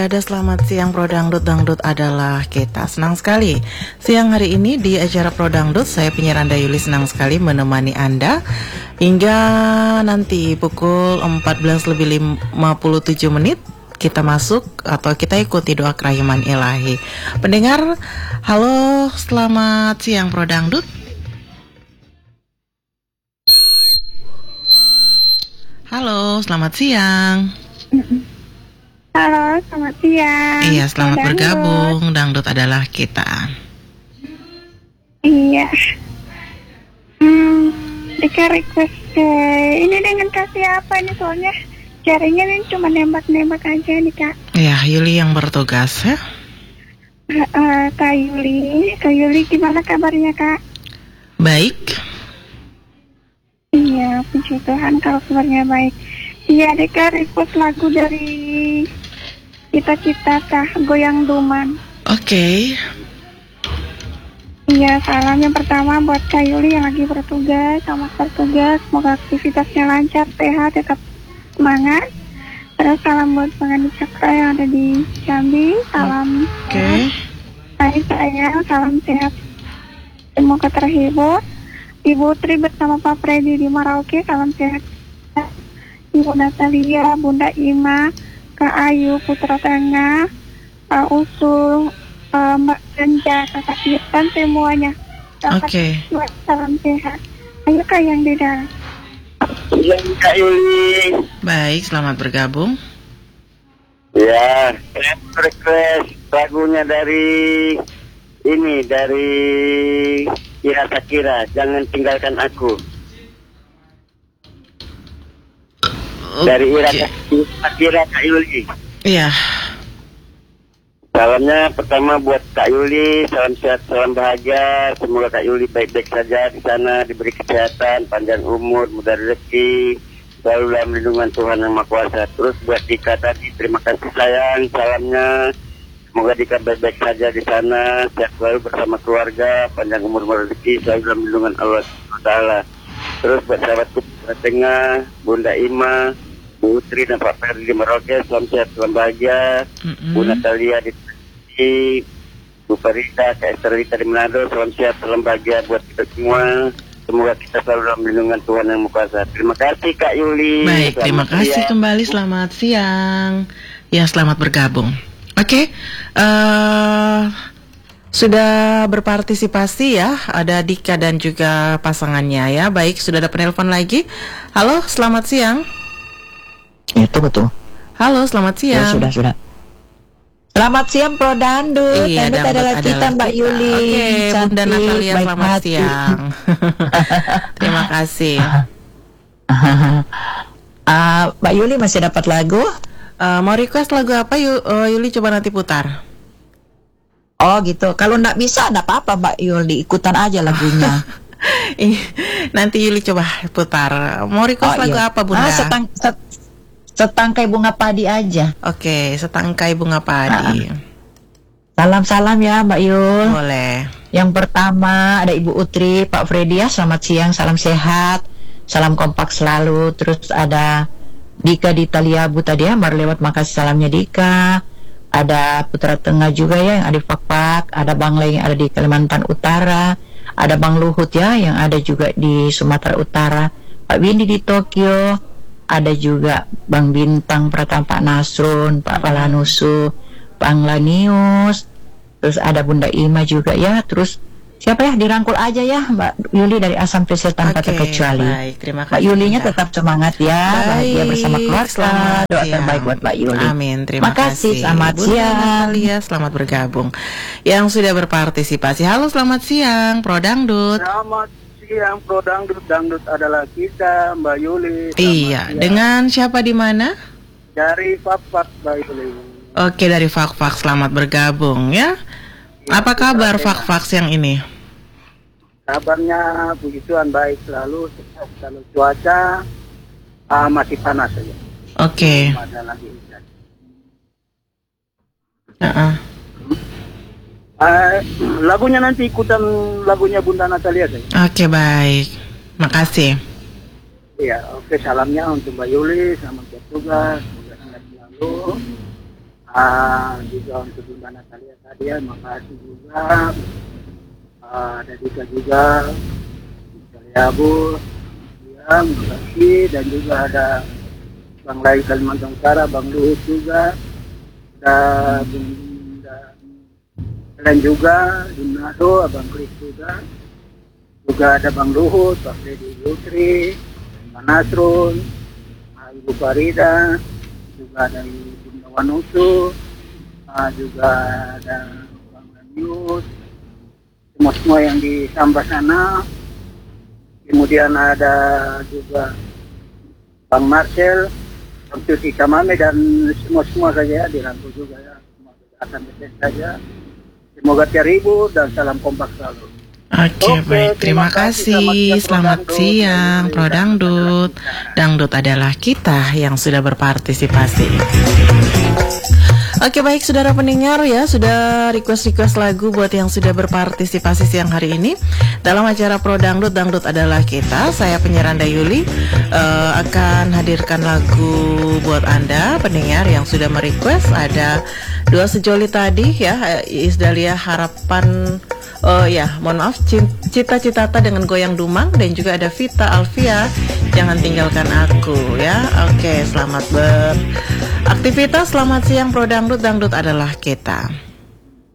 Ada selamat siang Pro Dangdut, Dangdut adalah kita. Senang sekali siang hari ini di acara Pro Dangdut, saya penyiar Anda Yuli senang sekali menemani Anda hingga nanti pukul 14:57 kita masuk atau kita ikuti doa kerahiman ilahi. Pendengar, halo selamat siang Pro Dangdut. Halo, selamat siang. Halo, selamat siang. Iya, selamat bergabung. Dangdut adalah kita. Iya. Dika request ini dengan kasih apa ini soalnya jaringan ini cuma nembak-nembak aja nih Kak. Iya, Yuli yang bertugas ya. Kak Yuli gimana kabarnya Kak? Baik. Iya, puji Tuhan kalau kabarnya baik. Iya, Dika request lagu dari Kita-Kita Kah, Goyang Duman. Oke. Iya, salam yang pertama buat Kak Yuli yang lagi bertugas, sama bertugas. Semoga aktivitasnya lancar, sehat, tetap semangat. Terus salam buat penghuni Cakra yang ada di Jambi. Salam saya, salam sehat. Semoga terhibur. Ibu Tri bersama Pak Freddy di Merauke, salam sehat. Ibu Natalia, Bunda Ima, Kak Ayu, Putra Tengah, Pak Usul, Mbak Renja, Kakak Irfan, semuanya. Oke. Salam sehat. Ayo Kak yang di dalam. Iya Kak Yuli. Baik, selamat bergabung. Ya, saya request lagunya dari Ira Sakira, Jangan Tinggalkan Aku. Dari Ira Sakira, Kak Yuli. Iya. Salamnya pertama buat Kak Yuli, salam sehat, salam bahagia. Semoga Kak Yuli baik-baik saja di sana, diberi kesehatan, panjang umur, mudah rezeki, selalu dalam lindungan Tuhan Yang Maha Kuasa. Terus buat Dika tadi, terima kasih sayang, salamnya. Semoga Dika baik-baik saja di sana, sehat selalu bersama keluarga, panjang umur, rezeki, selalu dalam lindungan Allah Taala. Terus buat sahabatku Putra Tengah, Bunda Ima, Bu Utri dan Pak Ferdi di Merauke, salam sehat, salam bahagia. Bu Natalia di Bu Farida, Kak Esterita di Manado, salam sehat, salam bahagia buat kita semua. Semoga kita selalu dalam lindungan Tuhan Yang Maha Kuasa. Terima kasih Kak Yuli. Baik, terima kasih kembali, selamat siang. Ya, selamat bergabung. Oke, sudah berpartisipasi ya, ada Dika dan juga pasangannya ya. Baik, sudah ada penelpon lagi. Halo, selamat siang. Itu betul. Halo, selamat siang. Ya, sudah. Selamat siang Pro Dangdut. Iya, Dangdut adalah kita Mbak Yuli. Oke, Bunda Natalia, baik selamat hati. siang. Terima kasih. Mbak Yuli masih dapat lagu? Mau request lagu apa Yuli, coba nanti putar. Oh gitu. Kalau nggak bisa, nggak apa-apa Mbak Yuli, ikutan aja lagunya. Nanti Yuli coba putar. Mau request lagu iya. apa Bunda? Setangkai bunga padi aja. Oke, setangkai bunga padi. Salam-salam ya Mbak Yul. Boleh. Yang pertama ada Ibu Utri, Pak Freddy ya, selamat siang, salam sehat, salam kompak selalu. Terus ada Dika di Italia Bu tadi ya, baru lewat, makasih salamnya Dika. Ada Putra Tengah juga ya yang ada di Fakfak, ada Bang Leng yang ada di Kalimantan Utara, ada Bang Luhut ya yang ada juga di Sumatera Utara, Pak Windy di Tokyo, ada juga Bang Bintang Pratama, Pak Nasrun, Pak Palanusu, Bang Lanius, terus ada Bunda Ima juga ya, terus siapa ya, dirangkul aja ya Mbak Yuli dari Asam Pesil tanpa terkecuali. Baik, terima kasih. Mbak Yulinya tetap semangat ya, bahagia bersama keluarga. Doa siang. terbaik buat Mbak Yuli. Amin, terima kasih. kasih. Selamat Bunda siang. Natalia, selamat bergabung. Yang sudah berpartisipasi, halo selamat siang Pro Dangdut. Selamat siang Pro Dangdut, Dangdut adalah kita Mbak Yuli. Iya, siang. dengan siapa di mana? Dari Fakfak Mbak Yuli. Oke, dari Fakfak, selamat bergabung ya. Apa kabar Fakfak siang ini? Kabarnya puji Tuhan baik selalu. Kalau cuaca masih panas saja. Oke. Ada lagi hujan. Lagunya nanti ikutan lagunya Bunda Natalia saja. Oke, baik. Makasih. Iya, oke, salamnya untuk Mbak Yuli, selamat bertugas, semoga sehat selalu. Juga untuk Bunda Natalia tadi ya, makasih juga. Ada Dika juga, Abu, ya, makasih. Dan juga ada Bang Lai Kalimantan Utara, Bang Luhut juga, ada Bunda, dan juga Dinado, Abang Kris juga ada Bang Luhut, Pak Freddy Putri, Pak Nasrun, Ibu Farida, juga ada Bunda Wanusu, juga ada Bang Danius, semua yang di Sambas sana. Kemudian ada juga Bang Marcel, Bang Susi Kamame, dan semua saja dirangkul juga ya. Semua akan betes saja. Semoga terhibur dan salam kompak selalu. Oke, baik. Terima kasih. Selamat siang, Pro Dangdut. Dangdut adalah kita yang sudah berpartisipasi. Oke, baik saudara pendengar ya, sudah request lagu buat yang sudah berpartisipasi siang hari ini dalam acara Pro Dangdut, Dangdut adalah kita. Saya penyiar Anda Yuli akan hadirkan lagu buat Anda pendengar yang sudah merequest. Ada dua sejoli tadi ya, Isdalia Harapan, mohon maaf, Cita-Cita dengan Goyang Dumang, dan juga ada Vita Alfia, Jangan Tinggalkan Aku ya. Oke, selamat beraktivitas, selamat siang Pro Dangdut, Dangdut adalah kita.